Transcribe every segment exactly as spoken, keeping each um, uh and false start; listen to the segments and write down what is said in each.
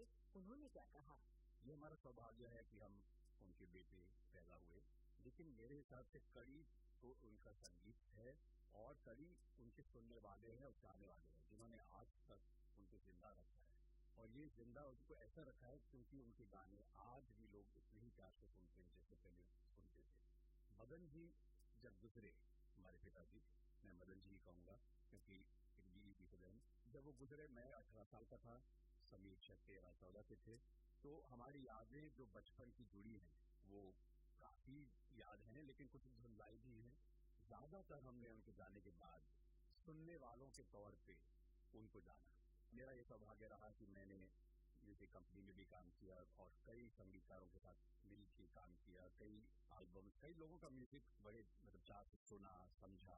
उन्होंने क्या कहा? ये हमारा सौभाग्य है कि हम उनके बेटे पैदा हुए, लेकिन मेरे हिसाब से कड़ी तो उनका संगीत है और कड़ी उनके सुनने वाले हैं और चाहने वाले हैं, जिन्होंने आज तक उनको जिंदा रखा है। और ये जिंदा उनको ऐसा रखा है क्योंकि उनके गाने आज भी लोग इतने ही प्यार से सुनते हैं जैसे पहले सुनते थे। मदन जी जब गुजरे, हमारे पिताजी, मैं मदन जी ही कहूँगा क्योंकि एक बीवी की बहन, जब वो गुजरे मैं अठारह साल का था, समीर शायद तेरह चौदह के थे। तो हमारी यादें जो बचपन की जुड़ी हैं वो काफी याद हैं, लेकिन कुछ धुंधलाई भी हैं। ज्यादातर हमने उनके जाने के बाद सुनने वालों के तौर पे उनको जाना। मेरा ये सौभाग्य रहा कि मैंने म्यूजिक कंपनी में भी काम किया और कई संगीतकारों के साथ मिल के काम किया, कई एल्बम, कई लोगों का म्यूजिक बड़े मतलब चाह से सुना, समझा।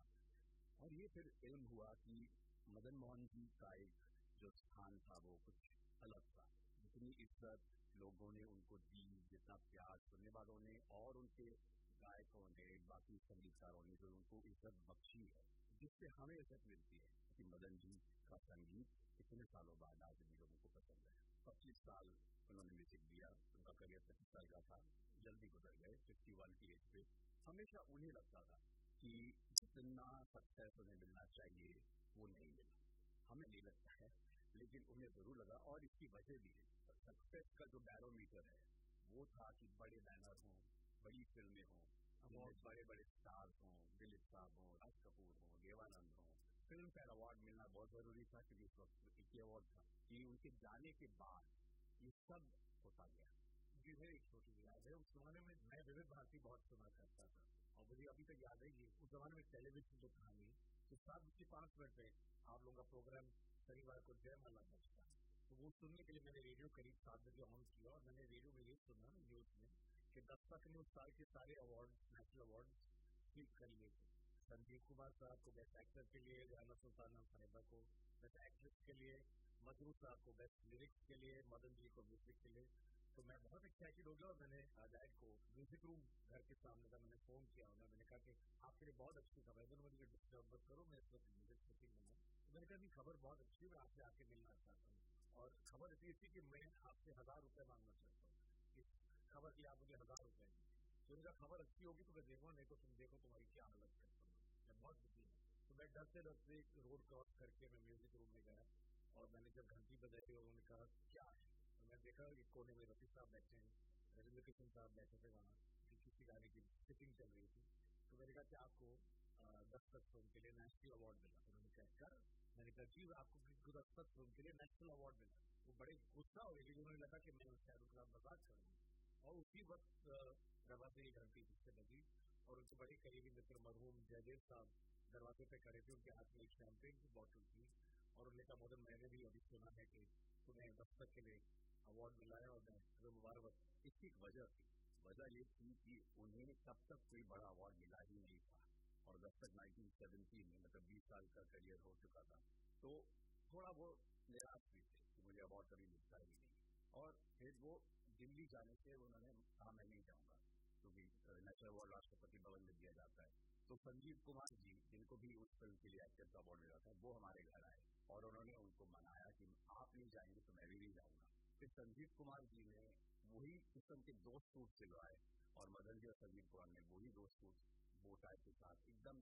और ये फिर इल्म हुआ कि मदन मोहन जी का एक जो स्थान था वो कुछ अलग था। जितनी इज्जत लोगों ने उनको दी, जितना प्यार सुनने वालों ने और उनके गायकों ने, बाकी संगीतकारों ने जो उनको इज्जत बख्शी है, जिससे हमें इज्जत मिलती है कि मदन जी का संगीत इतने सालों बाद आज भी लोगों को पसंद है। पच्चीस साल उन्होंने म्यूजिक दिया, उनका करियर पच्चीस साल का था, जल्दी गुजर गए फिफ्टी वन की एज पे। हमेशा उन्हें लगता था कि जितना सक्सेस उन्हें मिलना चाहिए वो नहीं मिला, हमें नहीं लगता है, लेकिन उन्हें जरूर लगा। और इसकी वजह भी है, सक्सेस का जो बैरोमीटर है वो था कि बड़े बैनर हों, बड़ी फिल्में हों, बहुत बड़े बड़े स्टार्स हों, दिलीप साहब हों, राज कपूर हों, देवानंद हों। फिल्म फेयर अवार्ड मिलना बहुत जरूरी था क्योंकि उस वक्त एक ही अवार्ड था कि उनके जाने के बाद ये सब होता गया। मुझे एक छोटी याद है, उस जमाने में मैं विविध भारती बहुत सुना करता था और मुझे अभी तक याद है कि उस जमाने में टेलीविजन तो था नहीं, तो सात बजे पांच मिनट पे आप लोगों का प्रोग्राम शनिवार को जयमाला बजता, तो वो सुनने के लिए मैंने रेडियो करीब सात बजे ऑन किया और मैंने रेडियो में ये सुना न्यूज में कि दस्तक ने उस साल के सारे अवार्ड, नेशनल अवार्ड स्वीप कर लिए थे। संजीव कुमार साहब को बेस्ट एक्टर के लिए, राना सुल्ताना साहिबा को बेस्ट एक्ट्रेस के लिए, मजरू साहब को बेस्ट लिरिक्स के लिए, मदन जी को म्यूजिक के लिए। तो मैं बहुत एक्साइटेड हो गया और मैंने डैड को म्यूजिक रूम घर के सामने था, मैंने फोन किया उन्हें, मैंने कहा कि आपके लिए बहुत अच्छी खबर है, मुझे डिस्टर्ब मत करो, मैं इस वक्त म्यूजिक शूटिंग में हूँ। तो मैंने कहा खबर बहुत अच्छी है, मैं आपसे आके मिलना चाहता हूँ और खबर इतनी अच्छी कि मैं आपसे हजार रुपए मांगना चाहता हूँ, इस खबर की आप मुझे हजार रुपए दी। तो उनका खबर अच्छी होगी तो मैं देखो, नहीं तो तुम देखो तुम्हारी क्या हालत करता हूँ, मैं बहुत दुखी हूँ। तो मैं डरते डरते रोड क्रॉस करके मैं म्यूजिक रूम में गया और मैंने जब घंटी बजाई और उन्होंने कहा क्या है, तो मैं देखा कि कोने में रफी साहब बैठे हैं, रविंद्र किशन साहब बैठे थे वहाँ, किसी गाने की सिटिंग चल रही थी। तो मैंने कहा कि आपको दस्तक फिल्म के लिए नेशनल अवार्ड मिला। उन्होंने कहा कर, मैंने कहा जी आपको दस्तक फिल्म के लिए नेशनल अवार्ड मिला। वो बड़े गुस्सा हो गए क्योंकि उन्होंने लगा कि मैं शायद उनका मजाक करूँगा। और उसी वक्त दरवाजे की घंटी जिससे बजी और उनके बड़े करीबी मित्र मरहूम जयदेव साहब दरवाजे पे खड़े थे, उनके हाथ में एक शैंपेन की बोतल थी और उन्होंने कहा मदन मैंने भी अभी सुना है कि तुम्हें दस्तक के लिए अवार्ड मिला है और मैं तुम्हें मुबारकबाद। इसकी एक वजह थी, वजह ये थी कि उन्हें तब तक कोई बड़ा अवार्ड मिला ही नहीं था और दस्तक नाइनटीन सेवेंटी में मतलब बीस साल का करियर हो चुका था, तो थोड़ा वो निराश भी थे कि मुझे अवार्ड कभी मिलता ही नहीं। और फिर वो दिल्ली जाने से उन्होंने कहा मैं नहीं जाऊंगा क्योंकि नेशनल अवार्ड राष्ट्रपति भवन में दिया जाता है। तो संजीव कुमार जी, जिनको भी उस फिल्म के लिए एक्टर का अवार्ड मिला था, वो हमारे घर आए और उन्होंने उनको मनाया कि आप नहीं जाएंगे तो मैं भी नहीं जाऊंगा। फिर संजीव कुमार जी ने वही किस्म के दो सूट सिलवाए और मदन जी और संजीव कुमार ने वही दो सूट बो टाई के साथ एकदम